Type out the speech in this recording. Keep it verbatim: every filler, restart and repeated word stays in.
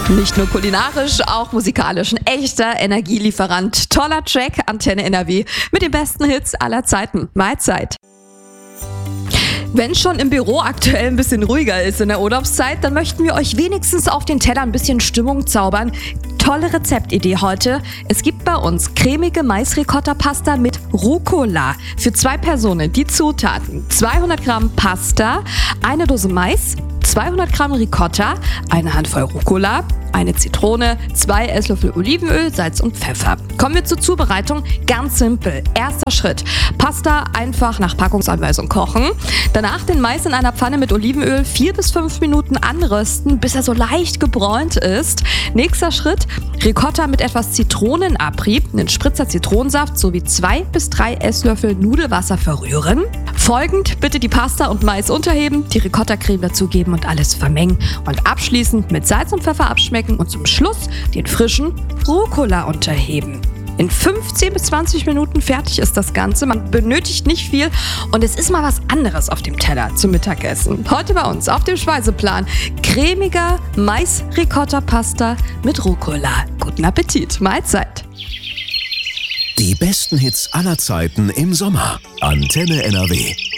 Nicht nur kulinarisch, auch musikalisch. Ein echter Energielieferant. Toller Track, Antenne N R W mit den besten Hits aller Zeiten. Mahlzeit. Wenn schon im Büro aktuell ein bisschen ruhiger ist in der Urlaubszeit, dann möchten wir euch wenigstens auf den Teller ein bisschen Stimmung zaubern. Tolle Rezeptidee heute. Es gibt bei uns cremige Mais-Ricotta-Pasta mit Rucola. Für zwei Personen die Zutaten: zweihundert Gramm Pasta, eine Dose Mais, zweihundert Gramm Ricotta, eine Handvoll Rucola, eine Zitrone, zwei Esslöffel Olivenöl, Salz und Pfeffer. Kommen wir zur Zubereitung. Ganz simpel. Erster Schritt: Pasta einfach nach Packungsanweisung kochen. Danach den Mais in einer Pfanne mit Olivenöl vier bis fünf Minuten anrösten, bis er so leicht gebräunt ist. Nächster Schritt: Ricotta mit etwas Zitronenabrieb, einen Spritzer Zitronensaft sowie zwei bis drei Esslöffel Nudelwasser verrühren. Folgend bitte die Pasta und Mais unterheben, die Ricotta-Creme dazugeben und alles vermengen und abschließend mit Salz und Pfeffer abschmecken und zum Schluss den frischen Rucola unterheben. In fünfzehn bis zwanzig Minuten fertig ist das Ganze. Man benötigt nicht viel und es ist mal was anderes auf dem Teller zum Mittagessen. Heute bei uns auf dem Speiseplan cremiger Mais-Ricotta-Pasta mit Rucola. Guten Appetit, Mahlzeit. Die besten Hits aller Zeiten im Sommer. Antenne N R W.